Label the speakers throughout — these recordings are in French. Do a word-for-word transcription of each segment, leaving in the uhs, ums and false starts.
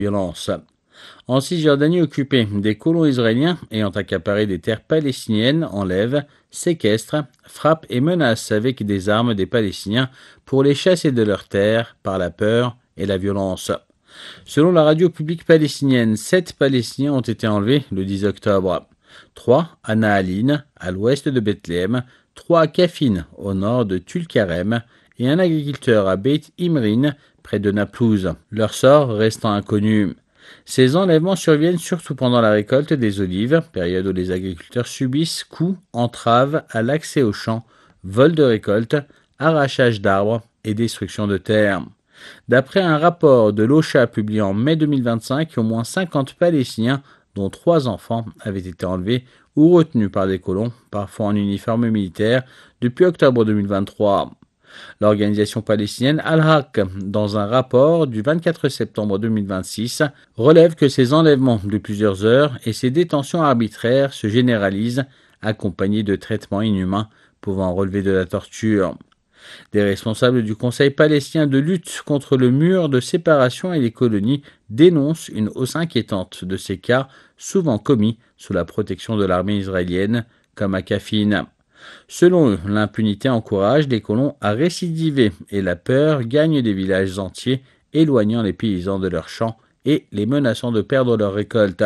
Speaker 1: violence. En Cisjordanie occupée, des colons israéliens ayant accaparé des terres palestiniennes enlèvent, séquestrent, frappent et menacent avec des armes des Palestiniens pour les chasser de leurs terres par la peur et la violence. Selon la radio publique palestinienne, sept Palestiniens ont été enlevés le dix octobre. Trois à Naaline, à l'ouest de Bethléem, trois à Kafin, au nord de Tulkarem, et un agriculteur à Beit Imrin, près de Naplouse, leur sort restant inconnu. Ces enlèvements surviennent surtout pendant la récolte des olives, période où les agriculteurs subissent coups, entraves à l'accès aux champs, vol de récolte, arrachage d'arbres et destruction de terres. D'après un rapport de l'OCHA publié en mai deux mille vingt-cinq, au moins cinquante Palestiniens, dont trois enfants, avaient été enlevés ou retenus par des colons, parfois en uniforme militaire, depuis octobre deux mille vingt-trois. L'organisation palestinienne Al-Haq, dans un rapport du vingt-quatre septembre deux mille vingt-six, relève que ces enlèvements de plusieurs heures et ces détentions arbitraires se généralisent, accompagnés de traitements inhumains pouvant relever de la torture. Des responsables du Conseil palestinien de lutte contre le mur de séparation et les colonies dénoncent une hausse inquiétante de ces cas, souvent commis sous la protection de l'armée israélienne, comme à Kafin. Selon eux, l'impunité encourage les colons à récidiver et la peur gagne des villages entiers, éloignant les paysans de leurs champs et les menaçant de perdre leurs récoltes.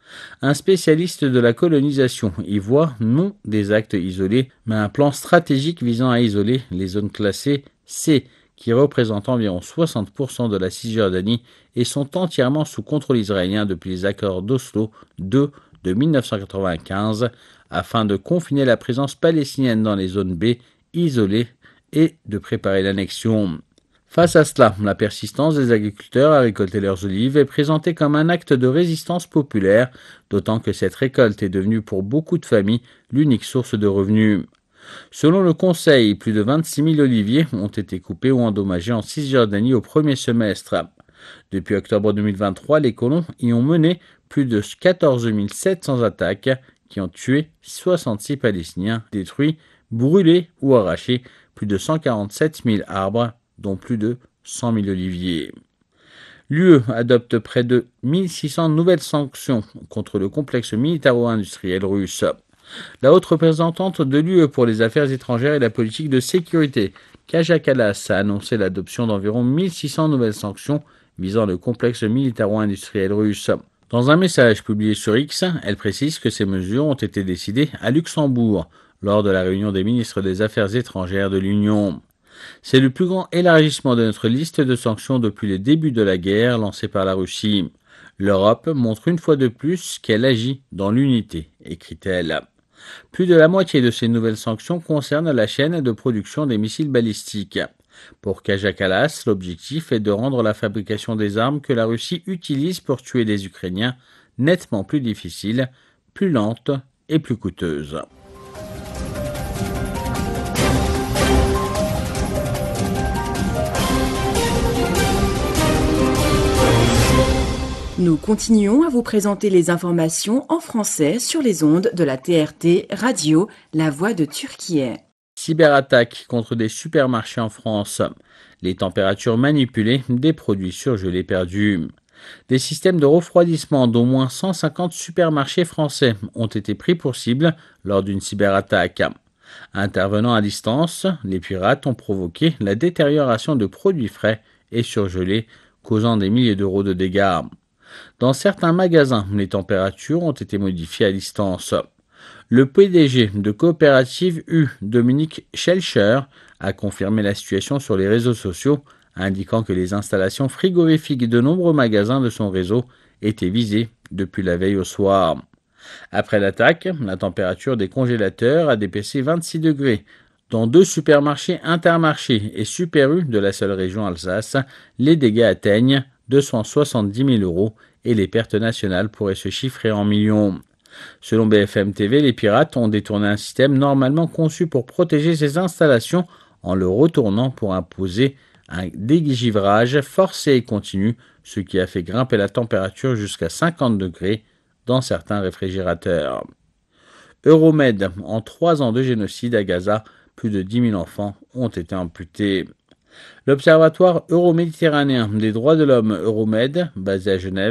Speaker 1: Un spécialiste de la colonisation y voit non des actes isolés, mais un plan stratégique visant à isoler les zones classées C, qui représentent environ soixante pour cent de la Cisjordanie et sont entièrement sous contrôle israélien depuis les accords d'Oslo deux de mille neuf cent quatre-vingt-quinze, afin de confiner la présence palestinienne dans les zones B isolées et de préparer l'annexion. Face à cela, la persistance des agriculteurs à récolter leurs olives est présentée comme un acte de résistance populaire, d'autant que cette récolte est devenue pour beaucoup de familles l'unique source de revenus. Selon le Conseil, plus de vingt-six mille oliviers ont été coupés ou endommagés en Cisjordanie au premier semestre. Depuis octobre deux mille vingt-trois, les colons y ont mené plus de quatorze mille sept cents attaques qui ont tué soixante-six Palestiniens, détruit, brûlé ou arraché plus de cent quarante-sept mille arbres, dont plus de cent mille oliviers. L'U E adopte près de mille six cents nouvelles sanctions contre le complexe militaro-industriel russe. La haute représentante de l'U E pour les affaires étrangères et la politique de sécurité, Kaja Kallas, a annoncé l'adoption d'environ mille six cents nouvelles sanctions visant le complexe militaro-industriel russe. Dans un message publié sur X, elle précise que ces mesures ont été décidées à Luxembourg lors de la réunion des ministres des Affaires étrangères de l'Union. C'est le plus grand élargissement de notre liste de sanctions depuis le début de la guerre lancée par la Russie. L'Europe montre une fois de plus qu'elle agit dans l'unité, écrit-elle. Plus de la moitié de ces nouvelles sanctions concernent la chaîne de production des missiles balistiques. Pour Kaja Kallas, l'objectif est de rendre la fabrication des armes que la Russie utilise pour tuer des Ukrainiens nettement plus difficile, plus lente et plus coûteuse.
Speaker 2: Nous continuons à vous présenter les informations en français sur les ondes de la T R T Radio, la voix de Turquie.
Speaker 1: Cyberattaque contre des supermarchés en France. Les températures manipulées des produits surgelés perdus. Des systèmes de refroidissement d'au moins cent cinquante supermarchés français ont été pris pour cible lors d'une cyberattaque. Intervenant à distance, les pirates ont provoqué la détérioration de produits frais et surgelés, causant des milliers d'euros de dégâts. Dans certains magasins, les températures ont été modifiées à distance. Le P D G de Coopérative U, Dominique Schelcher, a confirmé la situation sur les réseaux sociaux, indiquant que les installations frigorifiques de nombreux magasins de son réseau étaient visées depuis la veille au soir. Après l'attaque, la température des congélateurs a dépassé vingt-six degrés. Dans deux supermarchés Intermarché et Super U de la seule région Alsace, les dégâts atteignent deux cent soixante-dix mille euros et les pertes nationales pourraient se chiffrer en millions. Selon B F M T V, les pirates ont détourné un système normalement conçu pour protéger ces installations en le retournant pour imposer un dégivrage forcé et continu, ce qui a fait grimper la température jusqu'à cinquante degrés dans certains réfrigérateurs. Euromed, en trois ans de génocide à Gaza, plus de dix mille enfants ont été amputés. L'Observatoire euro-méditerranéen des droits de l'homme Euromed, basé à Genève,